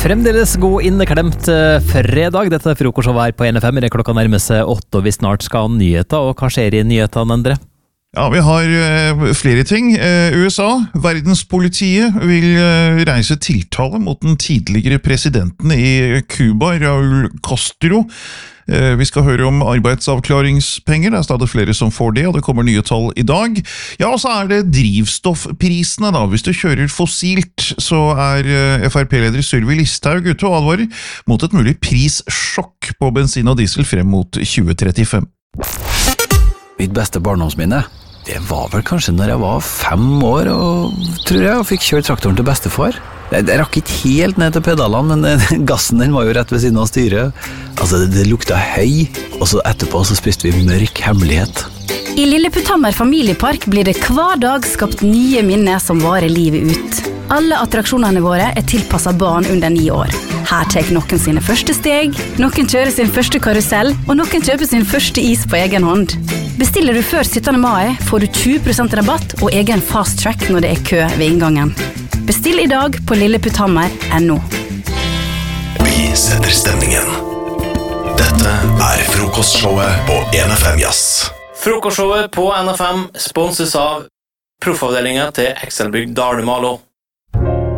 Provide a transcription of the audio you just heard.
Fremdeles god inneklemt fredag. Dette frokostshowet her på NFM. Det klokka nærmer seg 8, og vi snart skal ha nyheter. Og hva skjer i nyhetene, Endre? Ja, vi har flere ting. USA, verdenspolitiet, vil reise tiltale mot den tidligere presidenten i Cuba, Raúl Castro. Vi skal høre om arbeidsavklaringspenger, det stadig flere som får det, og det kommer nye tall i dag. Ja, og så det drivstoffprisene da. Hvis du kjører fossilt, så FrP-leder Sylvi Listhaug ute og advarer mot et mulig prissjokk på bensin og diesel frem mot 2035. Mitt beste barndomsminne, det var vel kanskje når jeg var 5 år, tror jeg, og fikk kjørt traktoren til bestefar. Jeg rakk ikke helt ned til pedalene, men gassen den var jo rett ved siden av styret. Altså, det lukta høy, og så etterpå så spiste vi mørk hemmelighet. I Lilleputthammer familiepark blir det hver dag skapt nye minner som varer livet ut. Alle attraksjonene våre tilpasset barn under 9 år. Her tar noen sine første steg, noen kjører sin første karusell, og noen kjøper sin første is på egen hånd. Bestiller du før 17. mai, får du 20% rabatt og egen fast track når det kø ved inngangen. Bestill i dag på lilleputthammer.no. Vi setter stemningen. Dette frokostshowet på NFM Jazz. Frokostshowet på NFM sponses av proffavdelingen til Excelbygg Dalmalo.